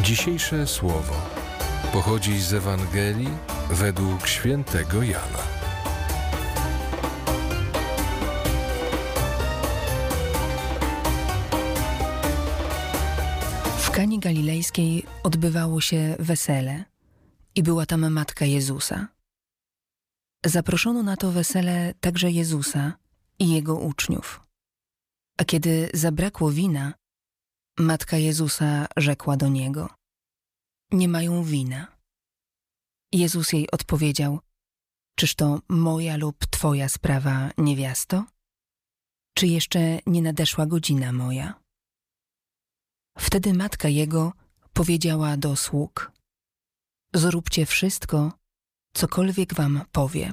Dzisiejsze słowo pochodzi z Ewangelii według świętego Jana. W Kanie Galilejskiej odbywało się wesele i była tam matka Jezusa. Zaproszono na to wesele także Jezusa i jego uczniów. A kiedy zabrakło wina, matka Jezusa rzekła do niego: nie mają wina. Jezus jej odpowiedział: czyż to moja lub twoja sprawa, niewiasto? Czy jeszcze nie nadeszła godzina moja? Wtedy matka jego powiedziała do sług: zróbcie wszystko, cokolwiek wam powie.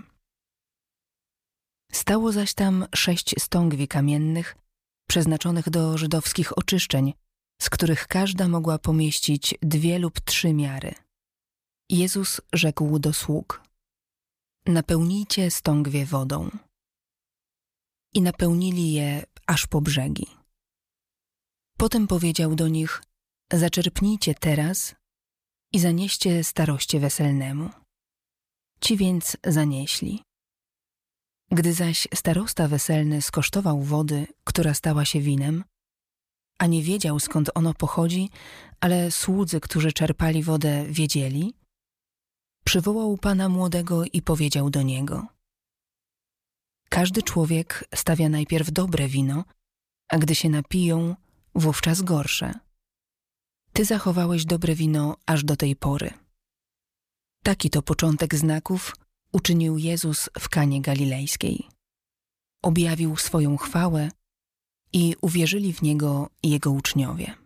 Stało zaś tam 6 stągwi kamiennych, przeznaczonych do żydowskich oczyszczeń, z których każda mogła pomieścić 2 lub 3 miary. Jezus rzekł do sług: napełnijcie stągwie wodą. I napełnili je aż po brzegi. Potem powiedział do nich: zaczerpnijcie teraz i zanieście staroście weselnemu. Ci więc zanieśli. Gdy zaś starosta weselny skosztował wody, która stała się winem, a nie wiedział, skąd ono pochodzi, ale słudzy, którzy czerpali wodę, wiedzieli, przywołał pana młodego i powiedział do niego: każdy człowiek stawia najpierw dobre wino, a gdy się napiją, wówczas gorsze. Ty zachowałeś dobre wino aż do tej pory. Taki to początek znaków uczynił Jezus w Kanie Galilejskiej. Objawił swoją chwałę i uwierzyli w Niego Jego uczniowie.